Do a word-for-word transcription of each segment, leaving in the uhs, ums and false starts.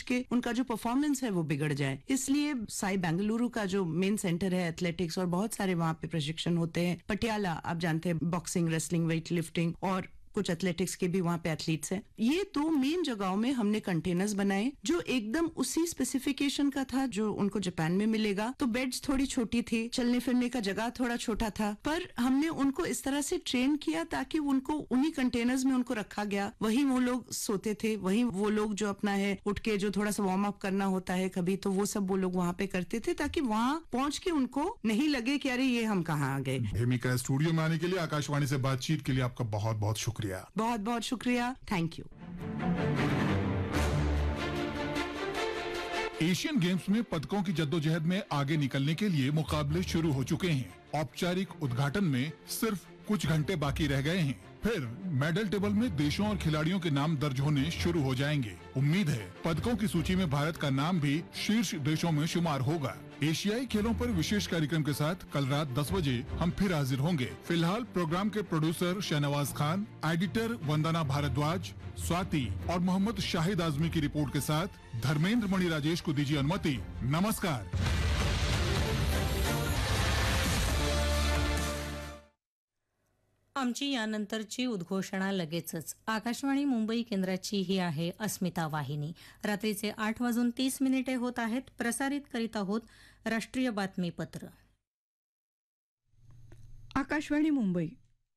के उनका जो परफॉर्मेंस है वो बिगड़ जाए। इसलिए साई बेंगलुरु का जो मेन सेंटर है एथलेटिक्स और बहुत सारे वहाँ पे प्रशिक्षण होते हैं। पटियाला आप जानते हैं बॉक्सिंग, रेसलिंग, वेट लिफ्टिंग और कुछ एथलेटिक्स के भी वहाँ पे एथलीट्स हैं। ये दो मेन जगहों में हमने कंटेनर्स बनाए जो एकदम उसी स्पेसिफिकेशन का था जो उनको जापान में मिलेगा। तो बेड्स थोड़ी छोटी थी, चलने फिरने का जगह थोड़ा छोटा था, पर हमने उनको इस तरह से ट्रेन किया ताकि उनको उन्हीं कंटेनर्स में उनको रखा गया। वहीं वो लोग सोते थे, वहीं वो लोग जो अपना है उठ के जो थोड़ा सा वार्म अप करना होता है कभी, तो वो सब वो लोग वहाँ पे करते थे ताकि वहाँ पहुँच के उनको नहीं लगे कि अरे ये हम कहाँ आ गए। भूमिका स्टूडियो में आने के लिए, आकाशवाणी से बातचीत के लिए आपका बहुत बहुत शुक्रिया। बहुत बहुत शुक्रिया, थैंक यू। एशियन गेम्स में पदकों की जद्दोजहद में आगे निकलने के लिए मुकाबले शुरू हो चुके हैं। औपचारिक उद्घाटन में सिर्फ कुछ घंटे बाकी रह गए हैं, फिर मेडल टेबल में देशों और खिलाड़ियों के नाम दर्ज होने शुरू हो जाएंगे। उम्मीद है पदकों की सूची में भारत का नाम भी शीर्ष देशों में शुमार होगा। एशियाई खेलों पर विशेष कार्यक्रम के साथ कल रात दस बजे हम फिर हाजिर होंगे। फिलहाल प्रोग्राम के प्रोड्यूसर शहनवाज खान, एडिटर वंदना भारद्वाज, स्वाति और मोहम्मद शाहिद आजमी की रिपोर्ट के साथ धर्मेंद्र मणि राजेश को दीजिए अनुमति। नमस्कार। आमची यानंतरची उद्घोषणा लगेचच। आकाशवाणी मुंबई केंद्राची ही आहे अस्मिता वाहिनी। रात्रीचे आठ वाजून तीस मिनिटे होत आहेत। प्रसारित करीत आहोत राष्ट्रीय बातमीपत्र। आकाशवाणी मुंबई।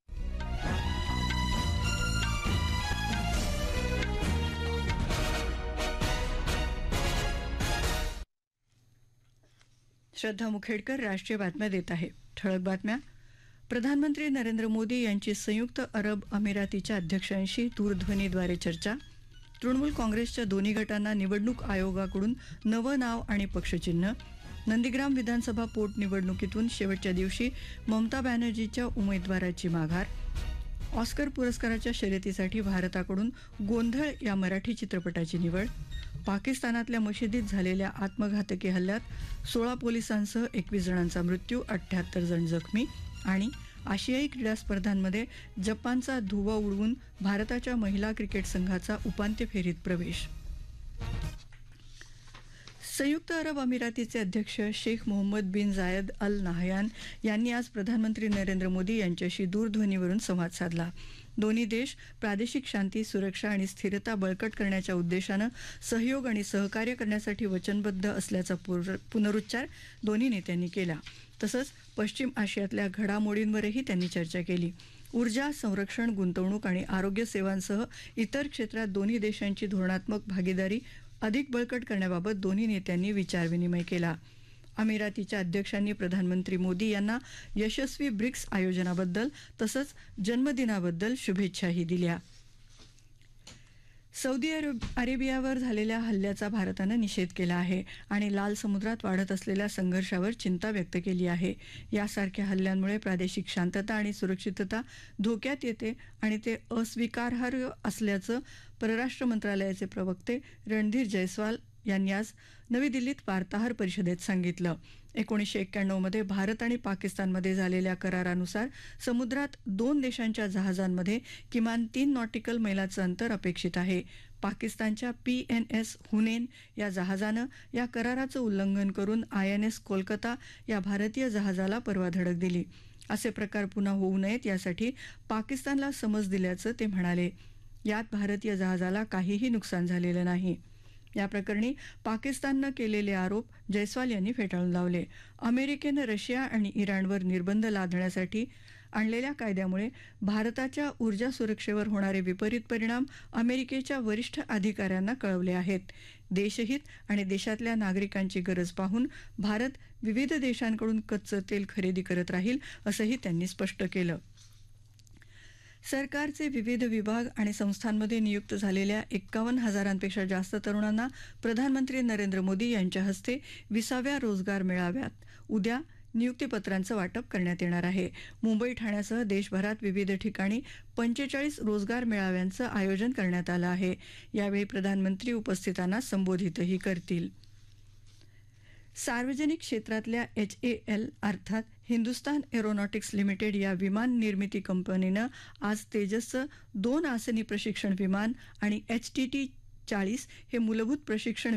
श्रद्धा मुखेडकर राष्ट्रीय बातम्या देत आहे। ठळक बातम्या। प्रधानमंत्री नरेंद्र मोदी यांची संयुक्त अरब अमिरातीच्या अध्यक्षांशी दूरध्वनीद्वारे चर्चा। तृणमूल काँग्रेसच्या दोन्ही गटांना निवडणूक आयोगाकडून नवं नाव आणि पक्षचिन्ह। नंदीग्राम विधानसभा पोटनिवडणुकीतून शेवटच्या दिवशी ममता बॅनर्जीच्या उमेदवाराची माघार। ऑस्कर पुरस्काराच्या शर्यतीसाठी भारताकडून गोंधळ या मराठी चित्रपटाची निवड। पाकिस्तानातल्या मशिदीत झालेल्या आत्मघातकी हल्ल्यात सोळा पोलिसांसह एकवीस जणांचा मृत्यू, अठ्ठ्याहत्तर जण जखमी। आणि आशियाई क्रीडा स्पर्धांमध्ये जपानचा धुव्वा उडवून भारताच्या महिला क्रिकेट संघाचा उपांत्य फेरीत प्रवेश। संयुक्त अरब अमिरातीचे अध्यक्ष शेख मोहम्मद बिन जायद अल नाहयान यांनी आज प्रधानमंत्री नरेंद्र मोदी यांच्याशी दूरध्वनीवरून संवाद साधला। दोन्ही देश प्रादेशिक शांती, सुरक्षा आणि स्थिरता बळकट करण्याच्या उद्देशानं सहयोग आणि सहकार्य करण्यासाठी वचनबद्ध असल्याचा पुनरुच्चार दोन्ही नेत्यांनी केला। तसंच पश्चिम आशियातल्या घडामोडींवरही त्यांनी चर्चा केली। ऊर्जा, संरक्षण, गुंतवणूक आणि आरोग्य सेवांसह इतर क्षेत्रात दोन्ही देशांची धोरणात्मक भागीदारी अधिक बळकट करण्याबाबत दोन्ही नेत्यांनी विचारविनिमय केला। अमिरातीच्या अध्यक्षांनी प्रधानमंत्री मोदी यांना यशस्वी ब्रिक्स आयोजनाबद्दल तसंच जन्मदिनाबद्दल शुभेच्छाही दिल्या। सौदी अरेबियावर झालेल्या हल्ल्याचा भारतानं निषेध केला आहे आणि लाल समुद्रात वाढत असलेल्या संघर्षावर चिंता व्यक्त केली आहे। यासारख्या हल्ल्यांमुळे प्रादेशिक शांतता आणि सुरक्षितता धोक्यात येते आणि ते अस्वीकारार्ह असल्याचं परराष्ट्र मंत्रालयाचे प्रवक्ते रणधीर जयस्वाल यांनी आज नवी दिल्लीत वार्ताहर परिषदेत सांगितलं। एकोणीसशे एक्क्याण्णव मध्ये भारत आणि पाकिस्तानमध्ये झालेल्या करारानुसार समुद्रात दोन देशांच्या जहाजांमध्ये किमान तीन नॉटिकल मैलाचं अंतर अपेक्षित आहे। पाकिस्तानच्या पी एन एस हुनेन या जहाजानं या कराराचं उल्लंघन करून आय एन एस कोलकाता या भारतीय जहाजाला परवा धडक दिली। असे प्रकार पुन्हा होऊ नयेत यासाठी पाकिस्तानला समज दिल्याचं ते म्हणाले। यात भारतीय जहाजाला काहीही नुकसान झालेलं नाही। या प्रकरणी पाकिस्ताननं केलेले आरोप जयस्वाल यांनी फेटाळून लावले। अमेरिकेनं रशिया आणि इराणवर निर्बंध लादण्यासाठी आणलेल्या कायद्यामुळे भारताच्या ऊर्जा सुरक्षेवर होणारे विपरीत परिणाम अमेरिकेच्या वरिष्ठ अधिकाऱ्यांना कळवले आहेत। देशहित आणि देशातल्या नागरिकांची गरज पाहून भारत विविध देशांकडून कच्चं तेल खरेदी करत राहील असंही त्यांनी स्पष्ट केलं। सरकारचे विविध विभाग आणि संस्थांमध्ये नियुक्त झालेल्या एक्कावन्न हजारांपेक्षा जास्त तरुणांना प्रधानमंत्री नरेंद्र मोदी यांच्या हस्ते विसाव्या रोजगार मेळाव्यात उद्या नियुक्तीपत्रांचं वाटप करण्यात येणार आहे। मुंबई, ठाण्यासह देशभरात विविध ठिकाणी पंचेचाळीस रोजगार मेळाव्यांचं आयोजन करण्यात आलं आहे। यावेळी प्रधानमंत्री उपस्थितांना संबोधितही करतील। सार्वजनिक क्षेत्रातल्या एच ए एल अर्थात हिंदुस्तान एरोनॉटिक्स लिमिटेड या विमान निर्मिती कंपनीनं आज तेजसचं दोन आसनी प्रशिक्षण विमान आणि एच टी टी चाळीस हे मूलभूत प्रशिक्षण